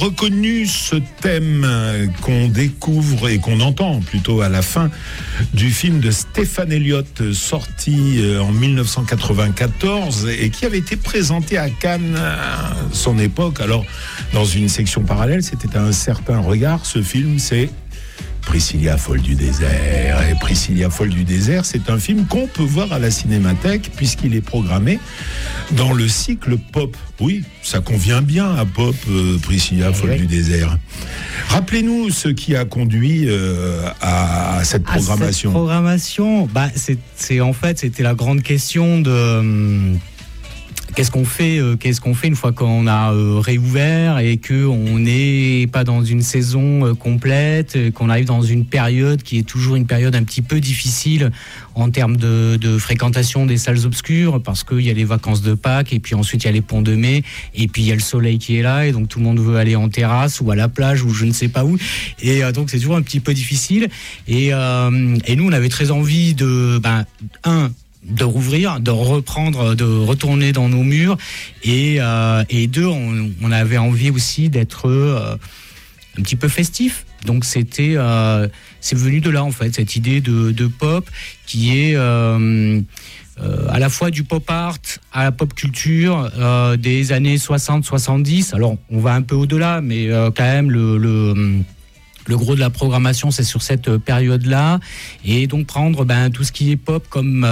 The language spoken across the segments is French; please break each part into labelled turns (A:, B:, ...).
A: reconnu ce thème qu'on découvre et qu'on entend plutôt à la fin du film de Stéphane Elliott sorti en 1994 et qui avait été présenté à Cannes à son époque. Alors, dans une section parallèle, c'était Un certain regard. Ce film, c'est Priscilla folle du désert. Et Priscilla folle du désert, c'est un film qu'on peut voir à la Cinémathèque puisqu'il est programmé dans le cycle Pop. Oui, ça convient bien à Pop, Priscilla folle du désert. Rappelez-nous ce qui a conduit à cette programmation.
B: Cette programmation, c'est en fait, c'était la grande question de... Qu'est-ce qu'on fait une fois qu'on a réouvert et qu'on n'est pas dans une saison complète, qu'on arrive dans une période qui est toujours une période un petit peu difficile en termes de fréquentation des salles obscures, parce qu'il y a les vacances de Pâques et puis ensuite il y a les ponts de mai et puis il y a le soleil qui est là et donc tout le monde veut aller en terrasse ou à la plage ou je ne sais pas où, et donc c'est toujours un petit peu difficile et nous on avait très envie de rouvrir, de reprendre, de retourner dans nos murs et deux, on avait envie aussi d'être un petit peu festif. Donc c'est venu de là en fait, cette idée de pop qui est à la fois du pop art à la pop culture des années 60-70. Alors on va un peu au-delà, mais quand même le gros de la programmation, c'est sur cette période-là, et donc prendre tout ce qui est pop comme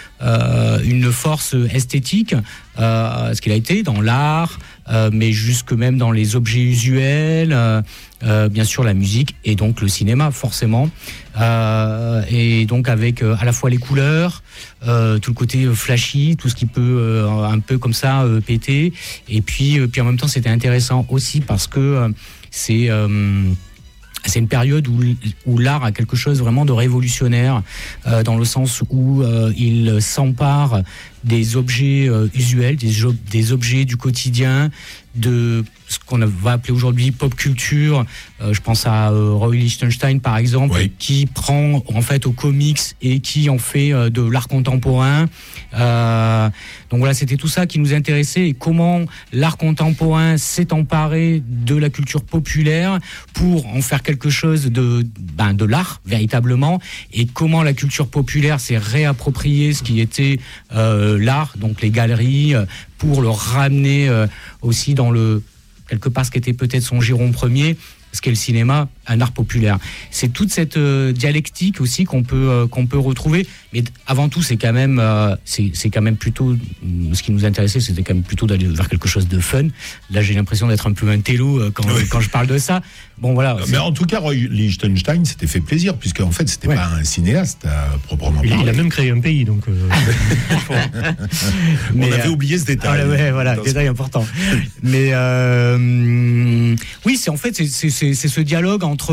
B: une force esthétique, ce qu'il a été dans l'art, mais jusque même dans les objets usuels, bien sûr la musique et donc le cinéma forcément, et donc avec à la fois les couleurs, tout le côté flashy, tout ce qui peut un peu comme ça péter, et puis en même temps c'était intéressant aussi parce que c'est une période où l'art a quelque chose vraiment de révolutionnaire, dans le sens où il s'empare des objets usuels, des objets du quotidien, de ce qu'on va appeler aujourd'hui pop culture. Je pense à Roy Lichtenstein par exemple, oui, qui prend en fait aux comics et qui en fait de l'art contemporain. Donc voilà, c'était tout ça qui nous intéressait, et comment l'art contemporain s'est emparé de la culture populaire pour en faire quelque chose de l'art véritablement, et comment la culture populaire s'est réappropriée ce qui était l'art, donc les galeries, pour le ramener aussi dans quelque part ce qui était peut-être son giron premier, ce qu'est le cinéma, un art populaire. C'est toute cette dialectique aussi qu'on peut retrouver. Mais avant tout, c'est quand même plutôt ce qui nous intéressait, c'était quand même plutôt d'aller vers quelque chose de fun. Là, j'ai l'impression d'être un peu un télo quand je parle de ça. Bon, voilà.
A: Mais en tout cas, Roy Lichtenstein s'était fait plaisir, puisque en fait, c'était pas un cinéaste proprement parlé.
C: Il a même créé un pays, donc.
A: On avait oublié ce détail.
B: Voilà, détail important. Mais oui, c'est ce dialogue entre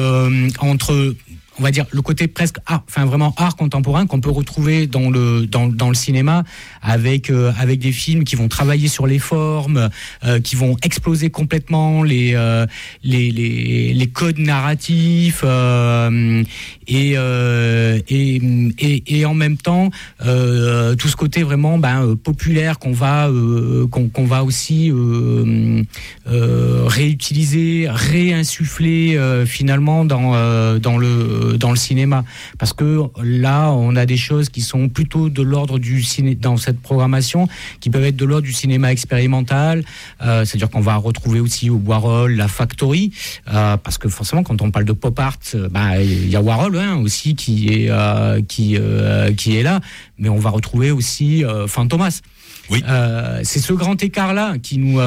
B: on va dire le côté presque art, vraiment art contemporain qu'on peut retrouver dans le cinéma, avec des films qui vont travailler sur les formes, qui vont exploser complètement les codes narratifs, et en même temps tout ce côté vraiment populaire qu'on va aussi réutiliser, réinsuffler finalement dans le cinéma, parce que là on a des choses qui sont plutôt de l'ordre du ciné dans cette programmation, qui peuvent être de l'ordre du cinéma expérimental, c'est-à-dire qu'on va retrouver aussi au Warhol la Factory, parce que forcément quand on parle de pop art, il y a Warhol aussi qui est là, mais on va retrouver aussi Fantomas. Oui. C'est ce grand écart-là qui nous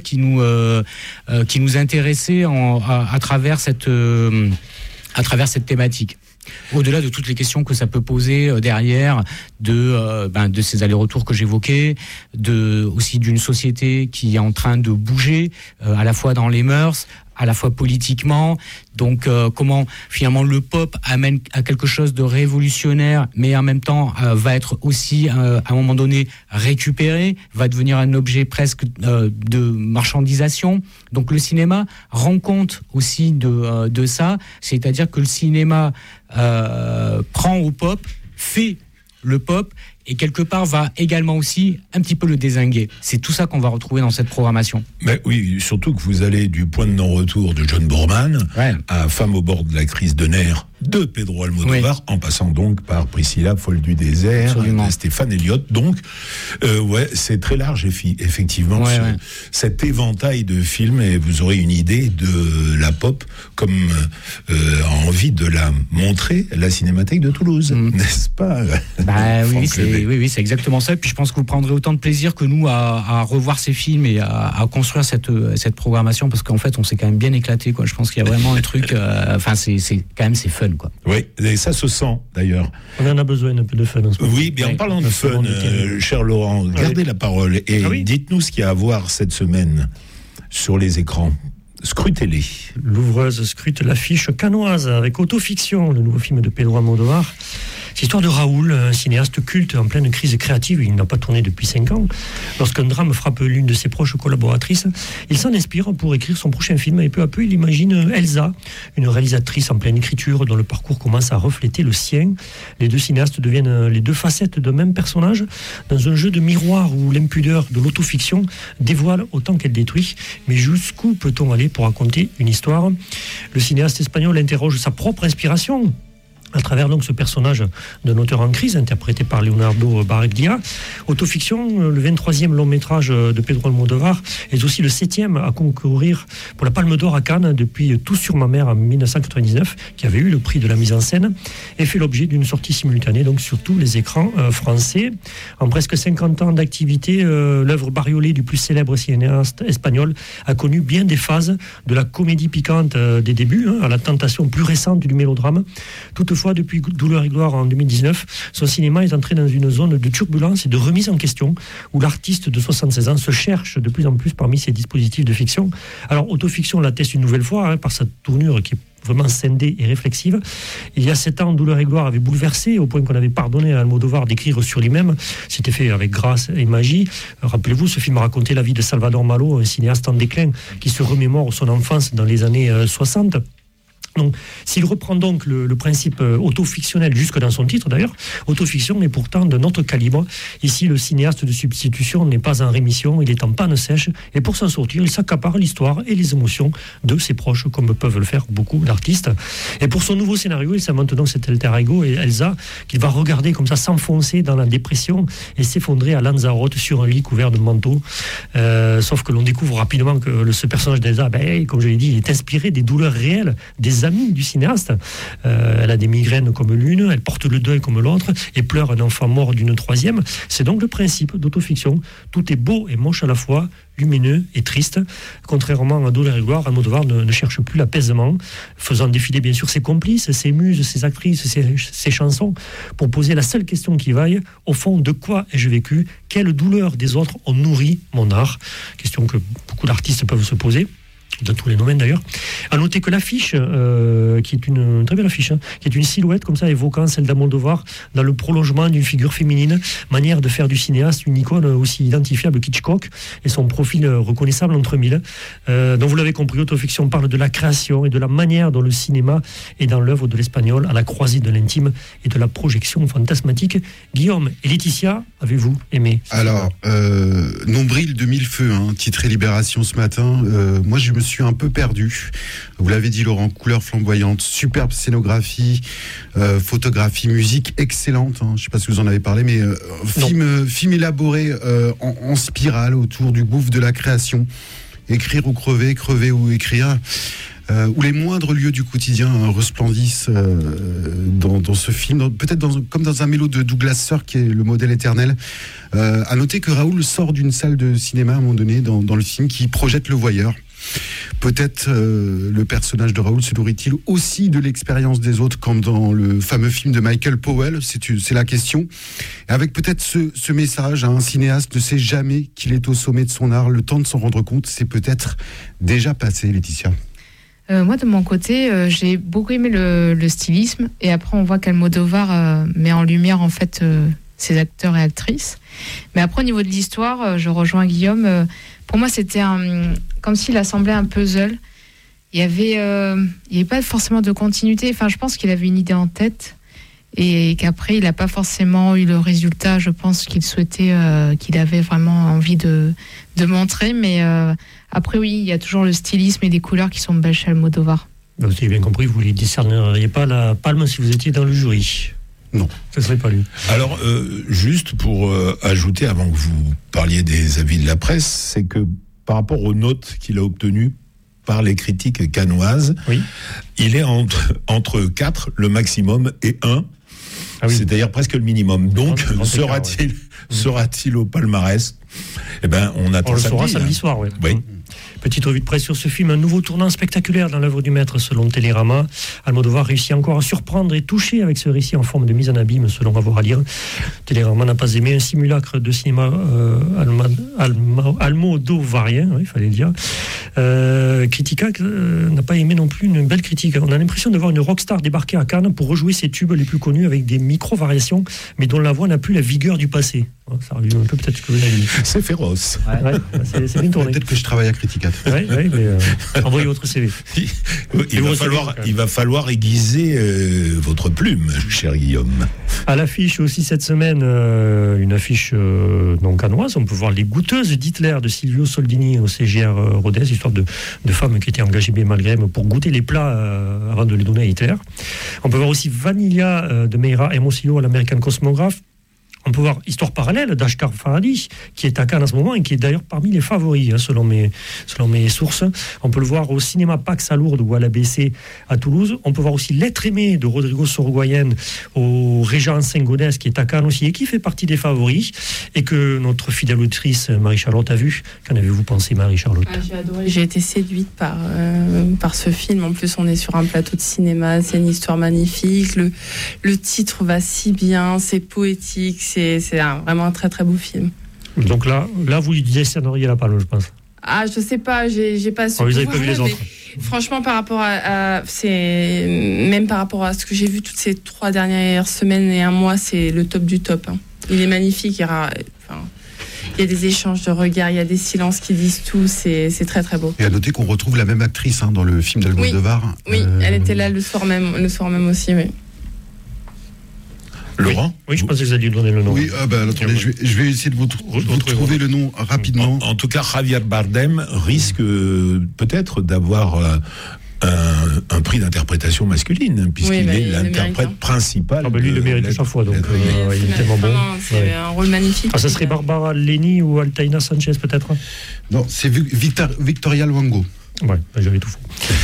B: intéressait à travers cette thématique. Au-delà de toutes les questions que ça peut poser derrière, de ces allers-retours que j'évoquais, aussi d'une société qui est en train de bouger, à la fois dans les mœurs, à la fois politiquement. Donc comment finalement le pop amène à quelque chose de révolutionnaire, mais en même temps va être aussi à un moment donné récupéré, va devenir un objet presque de marchandisation. Donc le cinéma rend compte aussi de ça, c'est-à-dire que le cinéma prend au pop, fait le pop, et quelque part va également aussi un petit peu le dézinguer. C'est tout ça qu'on va retrouver dans cette programmation.
A: Mais oui, surtout que vous allez du point de non-retour de John Boorman à Femme au bord de la crise de nerfs de Pedro Almodóvar, en passant donc par Priscilla, folle du désert, Stéphane Elliott. Donc, c'est très large, effectivement, cet éventail de films, et vous aurez une idée de la pop comme envie de la montrer à la Cinémathèque de Toulouse, n'est-ce pas?
B: Oui, c'est exactement ça. Et puis je pense que vous prendrez autant de plaisir que nous à revoir ces films et à construire cette programmation, parce qu'en fait, on s'est quand même bien éclaté, quoi. Je pense qu'il y a vraiment un truc. C'est fun, quoi.
A: Oui, et ça se sent d'ailleurs.
C: On en a besoin un peu de fun en ce moment.
A: Oui, bien en parlant de fun, cher Laurent, gardez la parole et dites-nous ce qu'il y a à voir cette semaine sur les écrans. Scrutez-les.
C: L'ouvreuse scrute l'affiche canoise avec Autofiction, le nouveau film de Pedro Almodóvar. C'est l'histoire de Raoul, un cinéaste culte en pleine crise créative. Il n'a pas tourné depuis 5 ans. Lorsqu'un drame frappe l'une de ses proches collaboratrices, il s'en inspire pour écrire son prochain film. Et peu à peu, il imagine Elsa, une réalisatrice en pleine écriture dont le parcours commence à refléter le sien. Les deux cinéastes deviennent les deux facettes d'un même personnage dans un jeu de miroir où l'impudeur de l'autofiction dévoile autant qu'elle détruit. Mais jusqu'où peut-on aller pour raconter une histoire? Le cinéaste espagnol interroge sa propre inspiration à travers donc ce personnage d'un auteur en crise interprété par Leonardo Barreggia. Autofiction, le 23e long métrage de Pedro Almodóvar, est aussi le 7e à concourir pour la Palme d'Or à Cannes depuis Tout sur ma mère en 1999, qui avait eu le prix de la mise en scène, et fait l'objet d'une sortie simultanée donc sur tous les écrans français. En presque 50 ans d'activité, l'œuvre bariolée du plus célèbre cinéaste espagnol a connu bien des phases, de la comédie piquante des débuts à la tentation plus récente du mélodrame. Toutefois, depuis Douleur et gloire en 2019, son cinéma est entré dans une zone de turbulence et de remise en question, où l'artiste de 76 ans se cherche de plus en plus parmi ses dispositifs de fiction. Alors, Autofiction l'atteste une nouvelle fois, par sa tournure qui est vraiment scindée et réflexive. Il y a 7 ans, Douleur et gloire avait bouleversé, au point qu'on avait pardonné à Almodóvar d'écrire sur lui-même. C'était fait avec grâce et magie. Rappelez-vous, ce film racontait la vie de Salvador Malo, un cinéaste en déclin qui se remémore son enfance dans les années 60. Donc, s'il reprend donc le principe autofictionnel jusque dans son titre d'ailleurs, autofiction, mais pourtant d'un autre calibre. Ici, le cinéaste de substitution n'est pas en rémission, il est en panne sèche, et pour s'en sortir, il s'accapare l'histoire et les émotions de ses proches, comme peuvent le faire beaucoup d'artistes. Et pour son nouveau scénario, il s'invente donc cet alter ego, et Elsa, qu'il va regarder comme ça s'enfoncer dans la dépression et s'effondrer à Lanzarote sur un lit couvert de manteaux. Sauf que l'on découvre rapidement que ce personnage d'Elsa, comme je l'ai dit, il est inspiré des douleurs réelles des amis du cinéaste. Elle a des migraines comme l'une, elle porte le deuil comme l'autre et pleure un enfant mort d'une troisième. C'est donc le principe d'autofiction. Tout est beau et moche à la fois, lumineux et triste. Contrairement à Douleur et gloire, Almodóvar ne cherche plus l'apaisement, faisant défiler bien sûr ses complices, ses muses, ses actrices, ses chansons, pour poser la seule question qui vaille: au fond, de quoi ai-je vécu? Quelle douleur des autres ont nourri mon art? Question que beaucoup d'artistes peuvent se poser, dans tous les domaines d'ailleurs. À noter que l'affiche, qui est une très belle affiche, qui est une silhouette comme ça évoquant celle d'Almodóvar dans le prolongement d'une figure féminine, manière de faire du cinéaste une icône aussi identifiable qu'Hitchcock et son profil reconnaissable entre mille. Donc vous l'avez compris, Autofiction parle de la création et de la manière dont le cinéma est dans l'œuvre de l'Espagnol, à la croisée de l'intime et de la projection fantasmatique. Guillaume et Laetitia, avez-vous aimé?
D: Alors, Nombril de Mille-Feux, titré Libération ce matin. Moi, je me suis un peu perdu. Vous l'avez dit, Laurent, couleurs flamboyantes, superbe scénographie, photographie, musique excellente. Je ne sais pas si vous en avez parlé, mais film élaboré en spirale autour du gouffre de la création. Écrire ou crever, crever ou écrire. Où les moindres lieux du quotidien resplendissent dans ce film, peut-être comme dans un mélo de Douglas Sirk, qui est le modèle éternel. À noter que Raoul sort d'une salle de cinéma à un moment donné dans le film qui projette le voyeur. Peut-être le personnage de Raoul se nourrit-il aussi de l'expérience des autres, comme dans le fameux film de Michael Powell, c'est la question. Et avec peut-être ce message, un cinéaste ne sait jamais qu'il est au sommet de son art. Le temps de s'en rendre compte, c'est peut-être déjà passé, Laetitia.
E: Moi, de mon côté, j'ai beaucoup aimé le stylisme. Et après, on voit qu'Almodóvar met en lumière, en fait, ses acteurs et actrices. Mais après, au niveau de l'histoire, je rejoins Guillaume. Pour moi, c'était comme s'il assemblait un puzzle. Il y avait pas forcément de continuité. Enfin, je pense qu'il avait une idée en tête. et qu'après il n'a pas forcément eu le résultat, je pense, qu'il souhaitait, qu'il avait vraiment envie de montrer. Mais après, oui, il y a toujours le stylisme et des couleurs qui sont belles chez Almodovar.
C: Vous avez bien compris, vous ne décerneriez pas la palme si vous étiez dans le jury.
D: Non.
C: Ce ne serait pas lui.
A: Alors, juste pour ajouter, avant que vous parliez des avis de la presse, c'est que par rapport aux notes qu'il a obtenues par les critiques cannoises,
C: oui.
A: Il est entre 4, le maximum, et 1, c'est-à-dire presque le minimum. Donc, sera-t-il au palmarès ? Eh ben, on attend samedi.
C: On le saura samedi soir, oui. Petite revue de presse sur ce film, un nouveau tournant spectaculaire dans l'œuvre du maître selon Télérama. Almodovar réussit encore à surprendre et toucher avec ce récit en forme de mise en abîme selon Avoir à lire. Télérama n'a pas aimé un simulacre de cinéma almodovarien, il fallait le dire. Critica n'a pas aimé non plus une belle critique. On a l'impression de voir une rockstar débarquer à Cannes pour rejouer ses tubes les plus connus avec des micro-variations, mais dont la voix n'a plus la vigueur du passé. Ça revient un peu peut-être ce que vous avez dit.
A: C'est féroce.
C: C'est bien tourné.
D: Peut-être que je travaille à Critica.
C: Oui, mais envoyez votre CV.
A: Il va falloir aiguiser votre plume, cher Guillaume.
C: À l'affiche aussi cette semaine, une affiche non cannoise. On peut voir Les Goûteuses d'Hitler de Silvio Soldini au CGR Rodez, histoire de femmes qui étaient engagées bien malgré elles pour goûter les plats avant de les donner à Hitler. On peut voir aussi Vanilla de Meira Hermosillo à l'American Cosmograph. On peut voir Histoire parallèle d'Ashkar Farhadi, qui est à Cannes en ce moment et qui est d'ailleurs parmi les favoris, selon mes sources. On peut le voir au cinéma Pax à Lourdes ou à l'ABC à Toulouse. On peut voir aussi L'être aimé de Rodrigo Sorogoyen au Régent Saint-Gaudens, qui est à Cannes aussi et qui fait partie des favoris. Et que notre fidèle autrice Marie-Charlotte a vu. Qu'en avez-vous pensé, Marie-Charlotte ?
F: J'ai adoré. J'ai été séduite par ce film. En plus, on est sur un plateau de cinéma. C'est une histoire magnifique. Le titre va si bien. C'est poétique. C'est vraiment un très très beau film.
C: Donc là vous décerneriez la palme, je pense.
F: Ah, je sais pas, j'ai pas su.
C: Vous avez pas vu les autres.
F: Franchement, par rapport à ce que j'ai vu toutes ces 3 dernières semaines et un mois, c'est le top du top. Il est magnifique. Il y a des échanges de regards, il y a des silences qui disent tout. C'est très très beau.
D: Et à noter qu'on retrouve la même actrice dans le film d'Almodovar.
F: Oui, elle était là le soir même aussi. Oui.
A: Laurent ?
C: Oui, je pensais que vous alliez donner le nom.
D: Oui, attendez, je vais essayer de vous trouver le nom rapidement.
A: En tout cas, Javier Bardem risque peut-être d'avoir un prix d'interprétation masculine, puisqu'il est l'interprète principal.
C: Lui, il le mérite chaque fois, donc il est tellement bon.
F: C'est un rôle magnifique.
C: Ça serait Barbara Leni ou Altaïna Sanchez, peut-être ?
D: Non, c'est Victoria Luango.
C: Ouais, j'avais tout faux.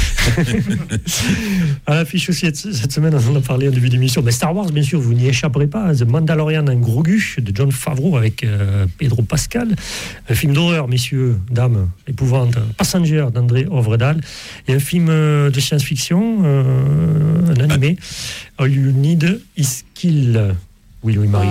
C: À l'affiche aussi cette semaine, on en a parlé en début d'émission. Mais Star Wars, bien sûr, vous n'y échapperez pas. The Mandalorian, un gros gu de Jon Favreau avec Pedro Pascal. Un film d'horreur, messieurs, dames, épouvante. Passenger d'André Ovredal. Et un film de science-fiction, un animé. All You Need Is Kill. Oui, Marie.